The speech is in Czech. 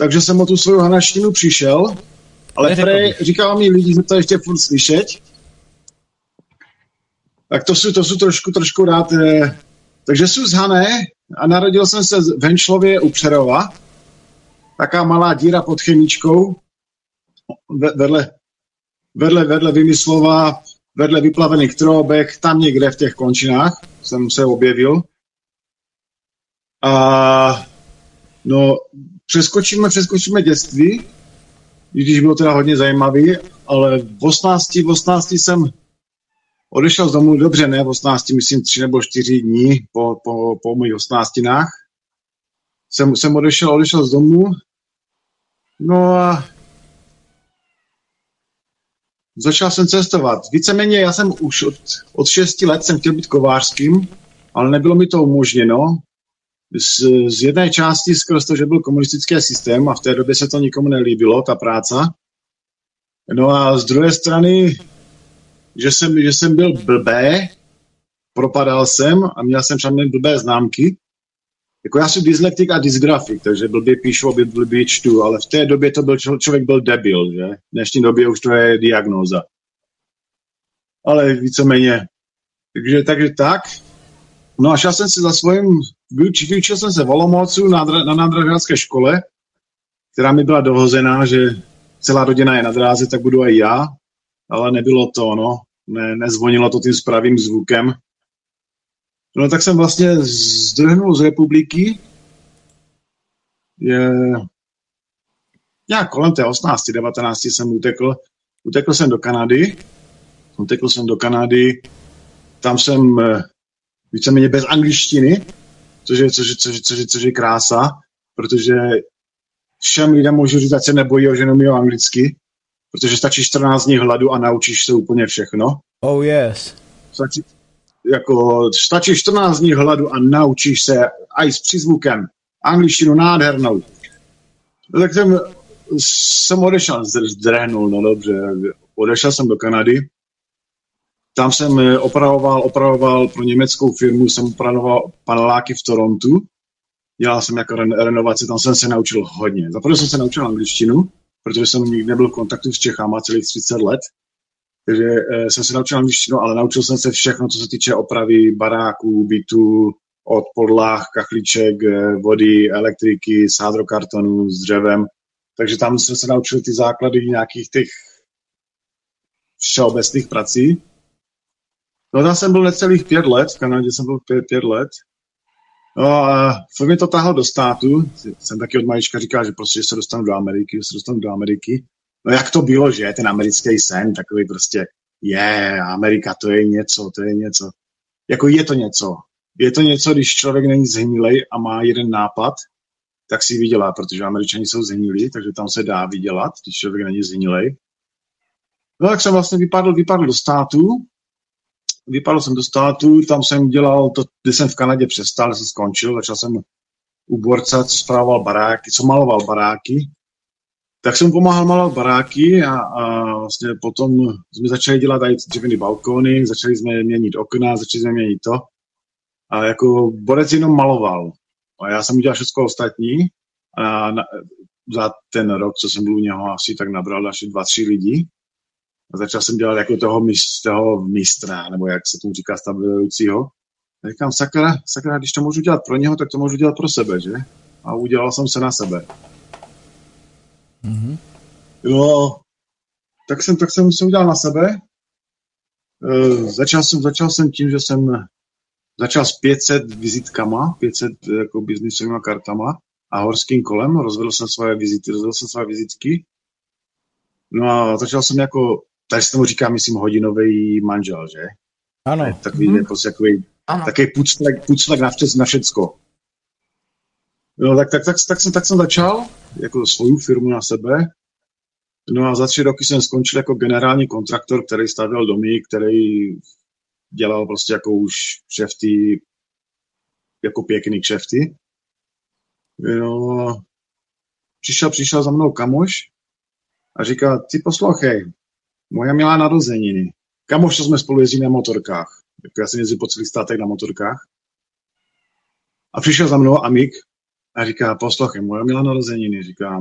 takže jsem o tu svou hanaštinu přišel, ale říkal mi lidi, že to ještě furt slyšet. Tak to jsou trošku rád. Takže jsem z Hané a narodil jsem se v Henšlově u Přerova. Taká malá díra pod Chemičkou. Vedle Vymyslova, vedle vyplavených Troubek, tam někde v těch končinách jsem se objevil. A no, přeskočíme dětství, když bylo teda hodně zajímavý, ale v 18 jsem odešel z domu, dobře, ne, v 18, myslím 3 nebo 4 dní po mých 18. Jsem odešel z domu, no a začal jsem cestovat. Víceméně já jsem už od 6 let jsem chtěl být kovářským, ale nebylo mi to umožněno. Z jedné části skrz to, že byl komunistický systém a v té době se to nikomu nelíbilo, ta práce. No a z druhé strany, že jsem byl blbé, propadal jsem a měl jsem třeba blbé známky. Jako já jsem dyslektik a dysgrafik, takže blbě píšu, blbě čtu, ale v té době to byl člověk byl debil, že? V dnešní době už to je diagnóza. Ale víceméně. Takže tak. No a šel jsem si za svým, vyučil jsem se v Olomoucu na nádražářské škole, která mi byla dohozená, že celá rodina je na dráze, tak budu i já, ale nebylo to, no. Nezvonilo to tím správným zvukem. No tak jsem vlastně zdrhnul z republiky. Nějak kolem té 18, 19 jsem utekl. Utekl jsem do Kanady. Tam jsem víceméně bez angličtiny, což je krása, protože všem lidem můžu říct, ať se nebojí, že neumí anglicky, protože stačí 14 dní hladu a naučíš se úplně všechno. Oh yes. Stačí 14 dní hladu a naučíš se i s přízvukem angličtinu nádhernou. Tak jsem odešel, zdrhnul, no dobře, odešel jsem do Kanady. Tam jsem opravoval pro německou firmu, jsem opravoval paneláky v Torontu. Dělal jsem jako renovaci, tam jsem se naučil hodně. Zaprvé jsem se naučil angličtinu, protože jsem nikdy nebyl v kontaktu s Čechama celých 30 let. Takže jsem se naučil angličtinu, ale naučil jsem se všechno, co se týče opravy baráků, bytů, od podlah, kachliček, vody, elektriky, sádrokartonů s dřevem. Takže tam jsem se naučil ty základy nějakých těch všeobecných prací. No tam jsem byl necelých 5 let, v Kanadě jsem byl 5 let. No a furt mě to tahlo do státu. Jsem taky od malička říkal, že prostě se dostanu do Ameriky. No jak to bylo, že ten americký sen, takový prostě Amerika, to je něco. Jako je to něco. Je to něco, když člověk není zhnilej a má jeden nápad, tak si vydělá, protože Američani jsou zhnilí, takže tam se dá vydělat, když člověk není zhnilej. No tak jsem vlastně vypadl do státu. Tam jsem dělal to, když jsem v Kanadě přestal, jsem skončil, začal jsem u borca, co spravoval baráky, co maloval baráky. Tak jsem pomáhal malovat baráky a vlastně potom jsme začali dělat i dřevěný balkóny, začali jsme měnit okna, začali jsme měnit to. A jako borec jenom maloval. A já jsem udělal všechno ostatní a za ten rok, co jsem byl u něho, asi tak nabral asi 2-3 lidi. A začal jsem dělat jako toho mistra, nebo jak se tomu říká, stavujícího. A říkám, sakra, když to můžu dělat pro něho, tak to můžu dělat pro sebe, že? A udělal jsem se na sebe. Mm-hmm. No, tak jsem se udělal na sebe. Začal jsem tím, že jsem začal s 500 vizitkama, 500 jako biznisovými kartama a horským kolem. Rozvedl jsem své vizitky. No a začal jsem jako, tady se tomu říká, myslím, hodinový manžel, že? Ano. Takový puclek na všecko. No tak jsem začal jako svou firmu na sebe. No a za 3 roky jsem skončil jako generální kontraktor, který stavěl domy, který dělal prostě jako už kšefty, jako pěkný kšefty. No, přišel za mnou kamoš a říká, ty poslouchej, moja milá narozeniny. Kamoš, to jsme spolu jezdili na motorkách. Já jsem jezdil po celý státek na motorkách. A přišel za mnou amik a říká, poslouchej, moja milá narozeniny. Říkám,